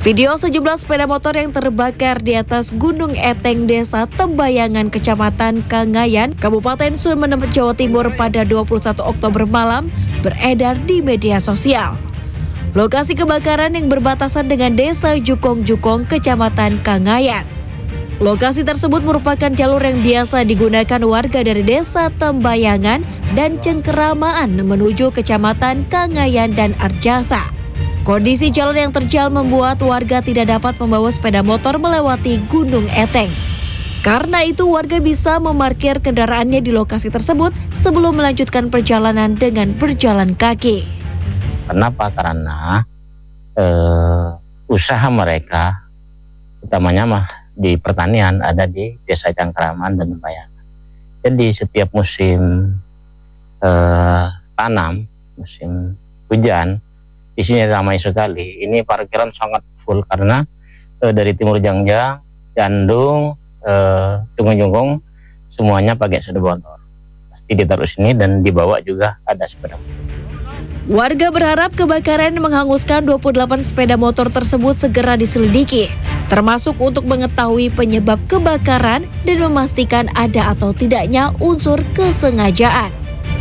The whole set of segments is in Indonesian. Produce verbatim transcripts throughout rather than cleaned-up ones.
Video sejumlah sepeda motor yang terbakar di atas Gunung Eteng, Desa Tembayangan, Kecamatan Kangayan, Kabupaten Sumeneb, Jawa Timur pada dua puluh satu Oktober malam beredar di media sosial. Lokasi kebakaran yang berbatasan dengan Desa Jukong-Jukong, Kecamatan Kangayan. Lokasi tersebut merupakan jalur yang biasa digunakan warga dari Desa Tembayangan dan Cengkeramaan menuju Kecamatan Kangayan dan Arjasa. Kondisi jalan yang terjal membuat warga tidak dapat membawa sepeda motor melewati Gunung Eteng. Karena itu warga bisa memarkir kendaraannya di lokasi tersebut sebelum melanjutkan perjalanan dengan berjalan kaki. Kenapa? Karena eh, usaha mereka, utamanya mah di pertanian, ada di Desa Cengkeramaan dan Tembayangan. Jadi setiap musim eh, tanam, musim hujan, isinya ramai sekali. Ini parkiran sangat full karena e, dari Timur Jangjang, Jandung, e, Junggung-Junggung semuanya pakai sepeda motor. Pasti ditaruh sini dan dibawa juga ada sepeda motor. Warga berharap kebakaran menghanguskan dua puluh delapan sepeda motor tersebut segera diselidiki, termasuk untuk mengetahui penyebab kebakaran dan memastikan ada atau tidaknya unsur kesengajaan.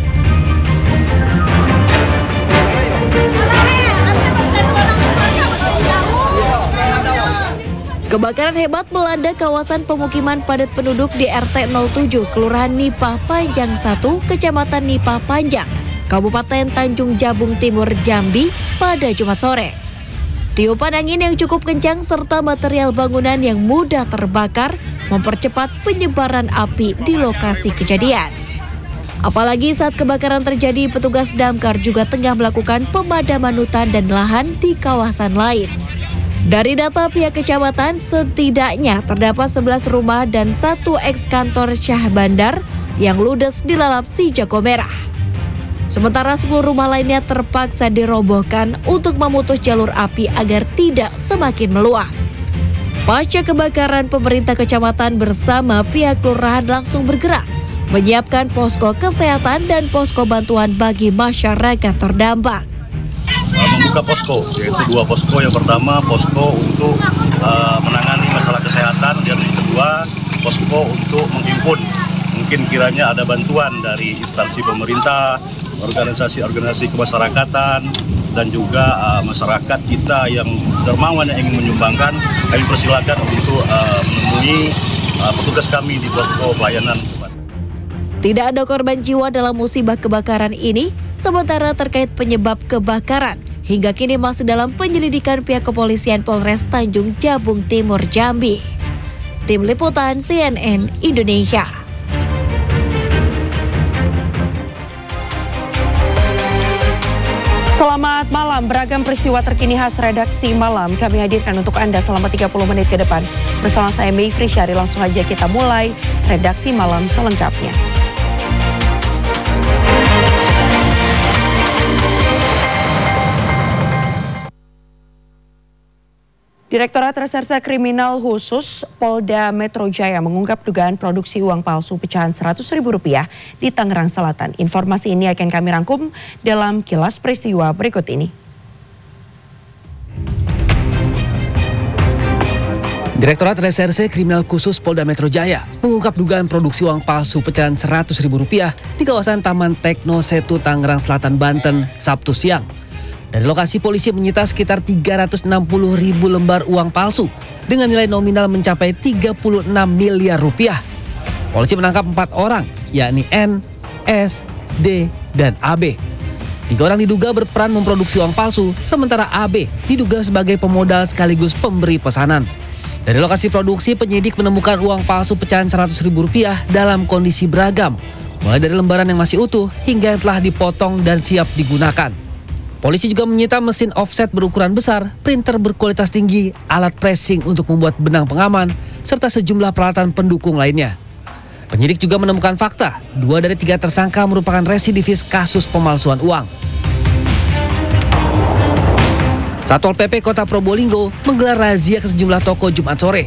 Kebakaran hebat melanda kawasan pemukiman padat penduduk di R T nol tujuh, Kelurahan Nipah Panjang satu, Kecamatan Nipah Panjang, Kabupaten Tanjung Jabung Timur, Jambi pada Jumat sore. Tiupan angin yang cukup kencang serta material bangunan yang mudah terbakar mempercepat penyebaran api di lokasi kejadian. Apalagi saat kebakaran terjadi, petugas damkar juga tengah melakukan pemadaman hutan dan lahan di kawasan lain. Dari data pihak kecamatan, setidaknya terdapat sebelas rumah dan satu eks kantor Syah Bandar yang ludes dilalap si jago merah. Sementara sepuluh rumah lainnya terpaksa dirobohkan untuk memutus jalur api agar tidak semakin meluas. Pasca kebakaran, pemerintah kecamatan bersama pihak kelurahan langsung bergerak, menyiapkan posko kesehatan dan posko bantuan bagi masyarakat terdampak. Membuka posko, yaitu dua posko. Yang pertama posko untuk uh, menangani masalah kesehatan, dan yang kedua posko untuk menghimpun mungkin kiranya ada bantuan dari instansi pemerintah, organisasi-organisasi kemasyarakatan, dan juga uh, masyarakat kita yang dermawan yang ingin menyumbangkan. Kami persilakan untuk uh, menemui uh, petugas kami di posko pelayanan. Tidak ada korban jiwa dalam musibah kebakaran ini. Sementara terkait penyebab kebakaran, hingga kini masih dalam penyelidikan pihak kepolisian Polres Tanjung Jabung Timur, Jambi. Tim Liputan C N N Indonesia. Selamat malam, beragam peristiwa terkini khas redaksi malam kami hadirkan untuk Anda selama tiga puluh menit ke depan. Bersama saya Mayfri Syari, langsung aja kita mulai redaksi malam selengkapnya. Direktorat Reserse Kriminal Khusus Polda Metro Jaya mengungkap dugaan produksi uang palsu pecahan seratus ribu rupiah di Tangerang Selatan. Informasi ini akan kami rangkum dalam kilas peristiwa berikut ini. Direktorat Reserse Kriminal Khusus Polda Metro Jaya mengungkap dugaan produksi uang palsu pecahan seratus ribu rupiah di kawasan Taman Tekno Setu, Tangerang Selatan, Banten, Sabtu siang. Dari lokasi, polisi menyita sekitar tiga ratus enam puluh ribu lembar uang palsu dengan nilai nominal mencapai tiga puluh enam miliar rupiah. Polisi menangkap empat orang, yakni N, S, D, dan A B. Tiga orang diduga berperan memproduksi uang palsu, sementara A B diduga sebagai pemodal sekaligus pemberi pesanan. Dari lokasi produksi, penyidik menemukan uang palsu pecahan seratus ribu rupiah dalam kondisi beragam, mulai dari lembaran yang masih utuh hingga yang telah dipotong dan siap digunakan. Polisi juga menyita mesin offset berukuran besar, printer berkualitas tinggi, alat pressing untuk membuat benang pengaman, serta sejumlah peralatan pendukung lainnya. Penyidik juga menemukan fakta, dua dari tiga tersangka merupakan residivis kasus pemalsuan uang. Satpol P P Kota Probolinggo menggelar razia ke sejumlah toko Jumat sore.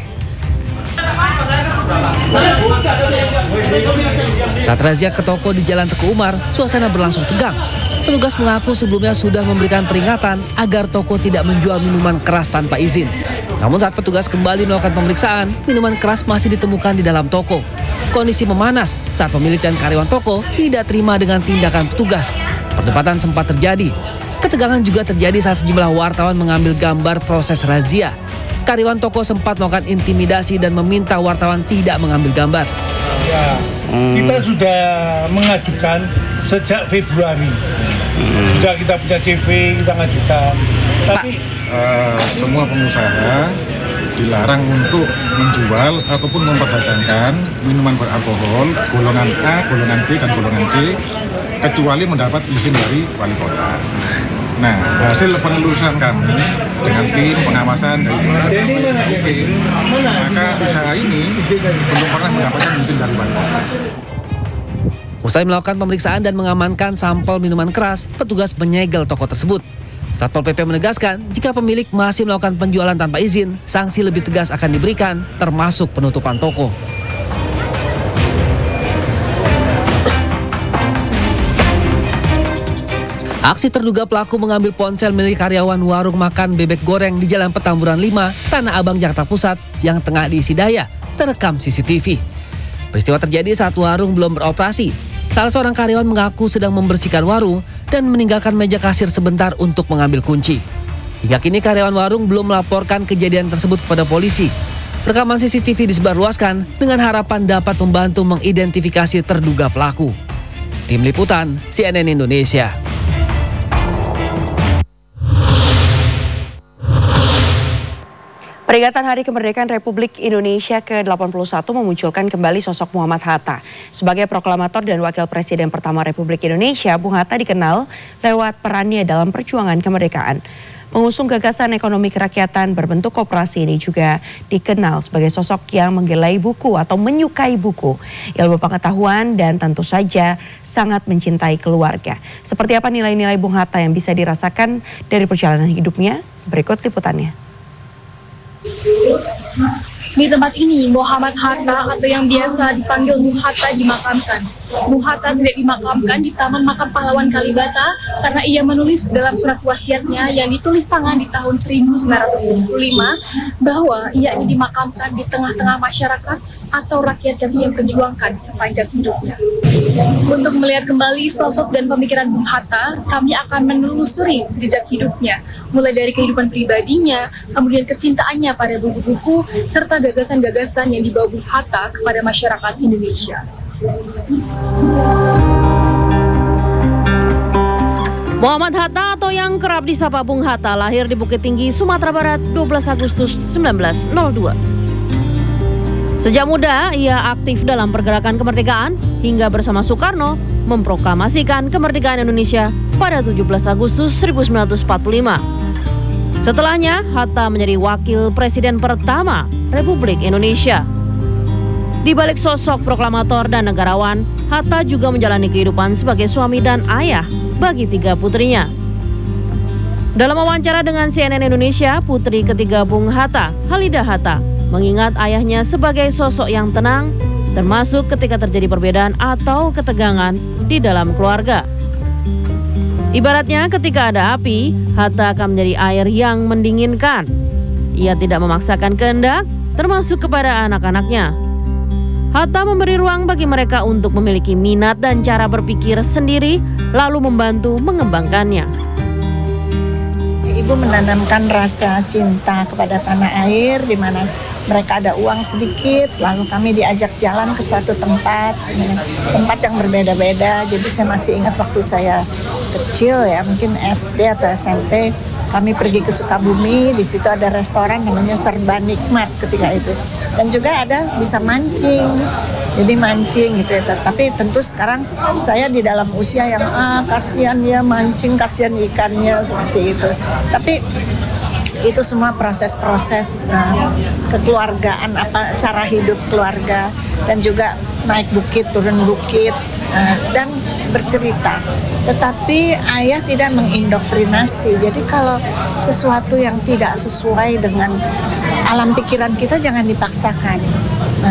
Saat razia ke toko di Jalan Teguh Umar, suasana berlangsung tegang. Petugas mengaku sebelumnya sudah memberikan peringatan agar toko tidak menjual minuman keras tanpa izin. Namun saat petugas kembali melakukan pemeriksaan, minuman keras masih ditemukan di dalam toko. Kondisi memanas saat pemilik dan karyawan toko tidak terima dengan tindakan petugas. Perdebatan sempat terjadi. Ketegangan juga terjadi saat sejumlah wartawan mengambil gambar proses razia. Karyawan toko sempat melakukan intimidasi dan meminta wartawan tidak mengambil gambar. Ya, kita sudah mengajukan sejak Februari. Sudah kita punya C V, kita mengajukan. Tapi uh, semua pengusaha dilarang untuk menjual ataupun memperdagangkan minuman beralkohol golongan A, golongan B, dan golongan C kecuali mendapat izin dari wali kota. Nah, hasil penelusuran kami dengan tim pengawasan dari U P, maka usaha ini belum pernah mendapatkan izin dari wali kota. Usai melakukan pemeriksaan dan mengamankan sampel minuman keras, petugas menyegel toko tersebut. Satpol P P menegaskan, jika pemilik masih melakukan penjualan tanpa izin, sanksi lebih tegas akan diberikan, termasuk penutupan toko. Aksi terduga pelaku mengambil ponsel milik karyawan warung makan bebek goreng di Jalan Petamburan lima, Tanah Abang, Jakarta Pusat yang tengah diisi daya, terekam C C T V. Peristiwa terjadi saat warung belum beroperasi. Salah seorang karyawan mengaku sedang membersihkan warung dan meninggalkan meja kasir sebentar untuk mengambil kunci. Hingga kini karyawan warung belum melaporkan kejadian tersebut kepada polisi. Rekaman C C T V disebarluaskan dengan harapan dapat membantu mengidentifikasi terduga pelaku. Tim Liputan C N N Indonesia. Peringatan Hari Kemerdekaan Republik Indonesia ke delapan puluh satu memunculkan kembali sosok Muhammad Hatta. Sebagai proklamator dan wakil presiden pertama Republik Indonesia, Bung Hatta dikenal lewat perannya dalam perjuangan kemerdekaan. Pengusung gagasan ekonomi kerakyatan berbentuk koperasi ini juga dikenal sebagai sosok yang menggelai buku atau menyukai buku, ilmu pengetahuan, dan tentu saja sangat mencintai keluarga. Seperti apa nilai-nilai Bung Hatta yang bisa dirasakan dari perjalanan hidupnya? Berikut liputannya. Di tempat ini, Muhammad Hatta atau yang biasa dipanggil Bung Hatta dimakamkan. Bung Hatta tidak dimakamkan di Taman Makam Pahlawan Kalibata karena ia menulis dalam surat wasiatnya yang ditulis tangan di tahun seribu sembilan ratus tujuh puluh lima bahwa ia ingin dimakamkan di tengah-tengah masyarakat atau rakyat yang ia perjuangkan sepanjang hidupnya. Untuk melihat kembali sosok dan pemikiran Bung Hatta, kami akan menelusuri jejak hidupnya, mulai dari kehidupan pribadinya, kemudian kecintaannya pada buku-buku, serta gagasan-gagasan yang dibawa Bung Hatta kepada masyarakat Indonesia. Muhammad Hatta atau yang kerap disapa Bung Hatta lahir di Bukit Tinggi, Sumatera Barat dua belas Agustus seribu sembilan ratus dua. Sejak muda, ia aktif dalam pergerakan kemerdekaan hingga bersama Soekarno memproklamasikan kemerdekaan Indonesia pada tujuh belas Agustus seribu sembilan ratus empat puluh lima. Setelahnya, Hatta menjadi wakil presiden pertama Republik Indonesia. Di balik sosok proklamator dan negarawan, Hatta juga menjalani kehidupan sebagai suami dan ayah bagi tiga putrinya. Dalam wawancara dengan C N N Indonesia, putri ketiga Bung Hatta, Halidah Hatta, mengingat ayahnya sebagai sosok yang tenang, termasuk ketika terjadi perbedaan atau ketegangan di dalam keluarga. Ibaratnya ketika ada api, Hatta akan menjadi air yang mendinginkan. Ia tidak memaksakan kehendak, termasuk kepada anak-anaknya. Hatta memberi ruang bagi mereka untuk memiliki minat dan cara berpikir sendiri, lalu membantu mengembangkannya. Ibu menanamkan rasa cinta kepada tanah air, di mana mereka ada uang sedikit, lalu kami diajak jalan ke suatu tempat, tempat yang berbeda-beda. Jadi saya masih ingat waktu saya kecil ya, mungkin S D atau S M P, kami pergi ke Sukabumi, di situ ada restoran namanya Serba Nikmat ketika itu. Dan juga ada bisa mancing, jadi mancing gitu ya. Tapi tentu sekarang saya di dalam usia yang ah kasihan ya mancing, kasihan ikannya seperti itu. Tapi itu semua proses-proses uh, kekeluargaan, apa cara hidup keluarga, dan juga naik bukit, turun bukit, uh, dan bercerita. Tetapi ayah tidak mengindoktrinasi. Jadi kalau sesuatu yang tidak sesuai dengan alam pikiran kita jangan dipaksakan. Nah,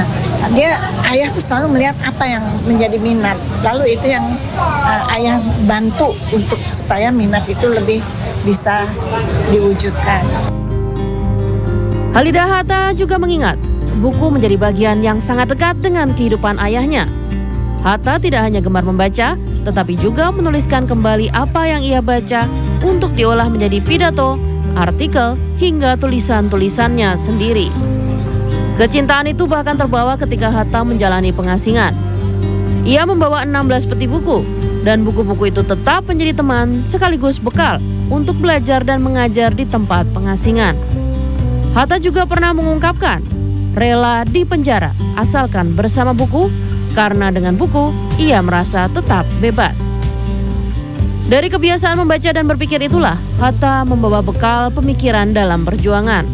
dia ayah tuh selalu melihat apa yang menjadi minat, lalu itu yang uh, ayah bantu untuk supaya minat itu lebih bisa diwujudkan. Halidah Hatta juga mengingat buku menjadi bagian yang sangat dekat dengan kehidupan ayahnya. Hatta tidak hanya gemar membaca, tetapi juga menuliskan kembali apa yang ia baca untuk diolah menjadi pidato, artikel, hingga tulisan-tulisannya sendiri. Kecintaan itu bahkan terbawa ketika Hatta menjalani pengasingan. Ia membawa enam belas peti buku, dan buku-buku itu tetap menjadi teman sekaligus bekal untuk belajar dan mengajar di tempat pengasingan. Hatta juga pernah mengungkapkan rela di penjara asalkan bersama buku, karena dengan buku ia merasa tetap bebas. Dari kebiasaan membaca dan berpikir itulah Hatta membawa bekal pemikiran dalam perjuangan.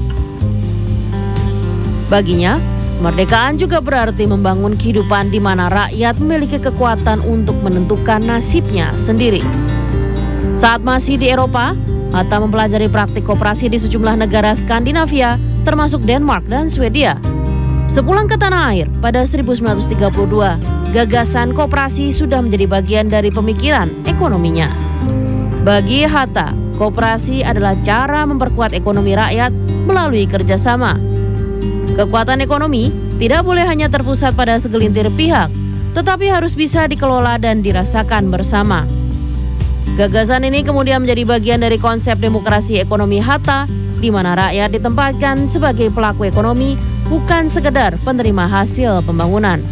Baginya, kemerdekaan juga berarti membangun kehidupan di mana rakyat memiliki kekuatan untuk menentukan nasibnya sendiri. Saat masih di Eropa, Hatta mempelajari praktik koperasi di sejumlah negara Skandinavia, termasuk Denmark dan Swedia. Sepulang ke tanah air pada seribu sembilan ratus tiga puluh dua, gagasan koperasi sudah menjadi bagian dari pemikiran ekonominya. Bagi Hatta, koperasi adalah cara memperkuat ekonomi rakyat melalui kerjasama. Kekuatan ekonomi tidak boleh hanya terpusat pada segelintir pihak, tetapi harus bisa dikelola dan dirasakan bersama. Gagasan ini kemudian menjadi bagian dari konsep demokrasi ekonomi Hatta, di mana rakyat ditempatkan sebagai pelaku ekonomi, bukan sekedar penerima hasil pembangunan.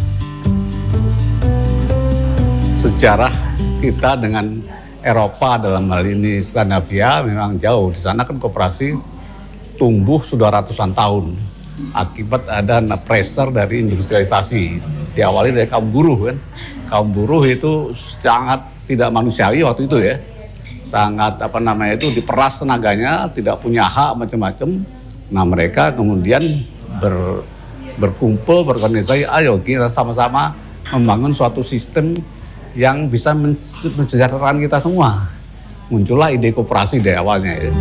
Sejarah kita dengan Eropa dalam hal ini Skandinavia memang jauh. Di sana kan koperasi tumbuh sudah ratusan tahun akibat ada pressure dari industrialisasi. Diawali dari kaum buruh kan. Kaum buruh itu sangat tidak manusiawi waktu itu ya. Sangat apa namanya itu diperas tenaganya, tidak punya hak macam-macam. Nah, mereka kemudian ber, berkumpul, berorganisasi, ayo kita sama-sama membangun suatu sistem yang bisa mensejahterakan kita semua. Muncullah ide koperasi dari awalnya ya.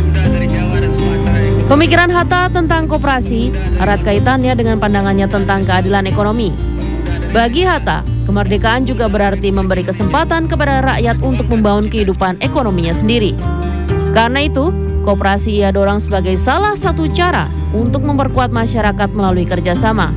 Pemikiran Hatta tentang koperasi erat kaitannya dengan pandangannya tentang keadilan ekonomi. Bagi Hatta, kemerdekaan juga berarti memberi kesempatan kepada rakyat untuk membangun kehidupan ekonominya sendiri. Karena itu, koperasi ia dorong sebagai salah satu cara untuk memperkuat masyarakat melalui kerjasama.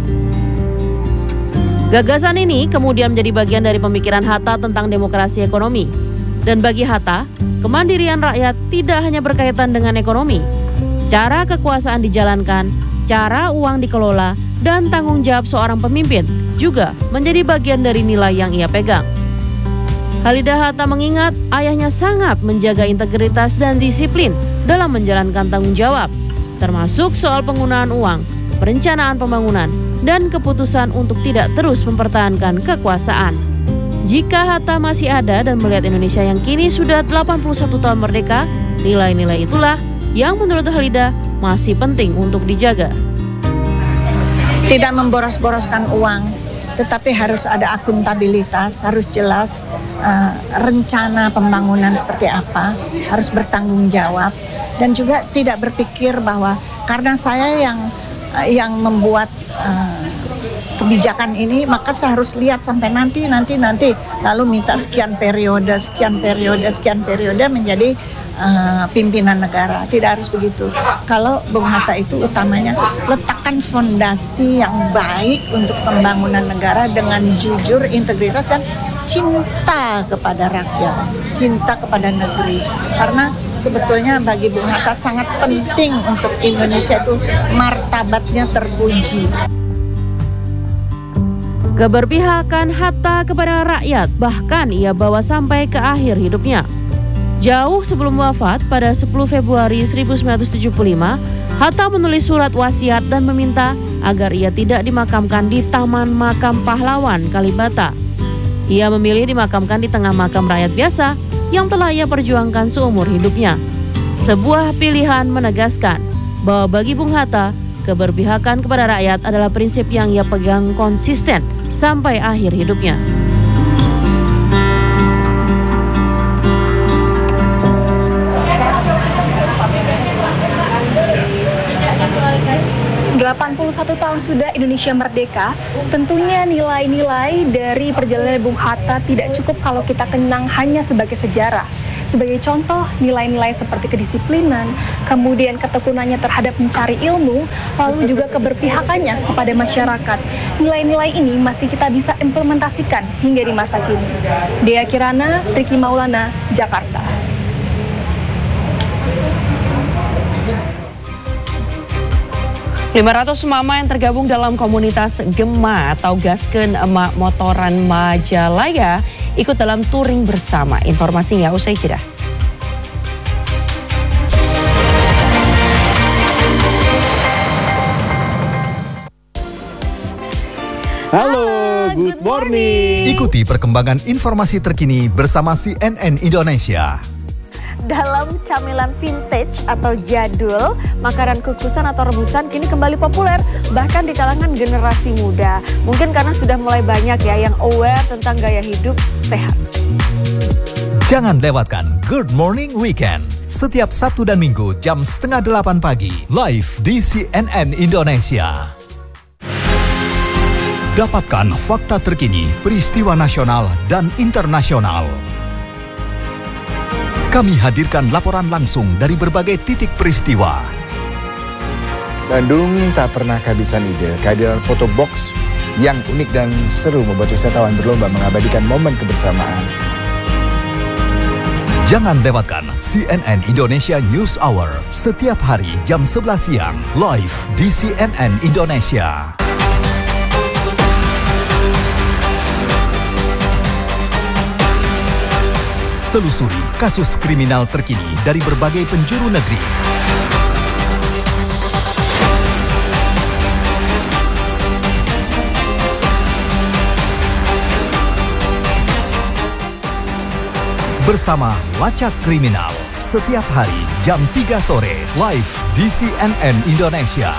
Gagasan ini kemudian menjadi bagian dari pemikiran Hatta tentang demokrasi ekonomi. Dan bagi Hatta, kemandirian rakyat tidak hanya berkaitan dengan ekonomi. Cara kekuasaan dijalankan, cara uang dikelola, dan tanggung jawab seorang pemimpin juga menjadi bagian dari nilai yang ia pegang. Halidah Hatta mengingat ayahnya sangat menjaga integritas dan disiplin dalam menjalankan tanggung jawab, termasuk soal penggunaan uang, perencanaan pembangunan, dan keputusan untuk tidak terus mempertahankan kekuasaan. Jika Hatta masih ada dan melihat Indonesia yang kini sudah delapan puluh satu tahun merdeka, nilai-nilai itulah yang menurut Halidah masih penting untuk dijaga. Tidak memboros-boroskan uang, tetapi harus ada akuntabilitas, harus jelas uh, rencana pembangunan seperti apa, harus bertanggung jawab, dan juga tidak berpikir bahwa karena saya yang uh, yang membuat uh, kebijakan ini, maka saya harus lihat sampai nanti, nanti, nanti, lalu minta sekian periode, sekian periode, sekian periode menjadi uh, pimpinan negara. Tidak harus begitu. Kalau Bung Hatta itu utamanya letakkan fondasi yang baik untuk pembangunan negara dengan jujur, integritas, dan cinta kepada rakyat, cinta kepada negeri. Karena sebetulnya bagi Bung Hatta sangat penting untuk Indonesia itu martabatnya terpuji. Keberpihakan Hatta kepada rakyat bahkan ia bawa sampai ke akhir hidupnya. Jauh sebelum wafat pada sepuluh Februari seribu sembilan ratus tujuh puluh lima, Hatta menulis surat wasiat dan meminta agar ia tidak dimakamkan di Taman Makam Pahlawan Kalibata. Ia memilih dimakamkan di tengah makam rakyat biasa yang telah ia perjuangkan seumur hidupnya. Sebuah pilihan menegaskan bahwa bagi Bung Hatta, keberpihakan kepada rakyat adalah prinsip yang ia pegang konsisten sampai akhir hidupnya. delapan puluh satu tahun sudah Indonesia merdeka, tentunya nilai-nilai dari perjalanan Bung Hatta tidak cukup kalau kita kenang hanya sebagai sejarah. Sebagai contoh, nilai-nilai seperti kedisiplinan, kemudian ketekunannya terhadap mencari ilmu, lalu juga keberpihakannya kepada masyarakat. Nilai-nilai ini masih kita bisa implementasikan hingga di masa kini. Dea Kirana, Riki Maulana, Jakarta. lima ratus mama yang tergabung dalam komunitas Gema atau Gaskeun Emak Motoran Majalaya ikut dalam touring bersama. Informasinya usai jeda. Halo, good morning. Ikuti perkembangan informasi terkini bersama C N N Indonesia. Dalam camilan vintage atau jadul, makanan kukusan atau rebusan kini kembali populer, bahkan di kalangan generasi muda. Mungkin karena sudah mulai banyak ya yang aware tentang gaya hidup sehat. Jangan lewatkan Good Morning Weekend. Setiap Sabtu dan Minggu jam setengah delapan pagi, live di C N N Indonesia. Dapatkan fakta terkini, peristiwa nasional dan internasional. Kami hadirkan laporan langsung dari berbagai titik peristiwa. Bandung tak pernah kehabisan ide. Kehadiran foto box yang unik dan seru membuat wisatawan berlomba mengabadikan momen kebersamaan. Jangan lewatkan C N N Indonesia News Hour setiap hari jam sebelas siang live di C N N Indonesia. Telusuri kasus kriminal terkini dari berbagai penjuru negeri. Bersama Lacak Kriminal setiap hari jam tiga sore live di C N N Indonesia.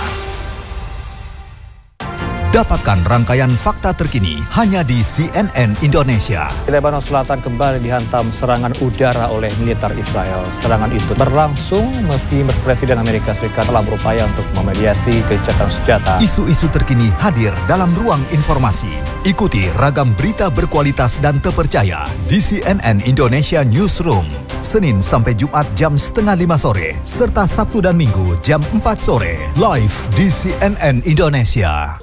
Dapatkan rangkaian fakta terkini hanya di C N N Indonesia. Lebanon Selatan kembali dihantam serangan udara oleh militer Israel. Serangan itu berlangsung meski Presiden Amerika Serikat telah berupaya untuk memediasi gencatan senjata. Isu-isu terkini hadir dalam ruang informasi. Ikuti ragam berita berkualitas dan terpercaya di C N N Indonesia Newsroom. Senin sampai Jumat jam setengah lima sore, serta Sabtu dan Minggu jam empat sore, live di C N N Indonesia.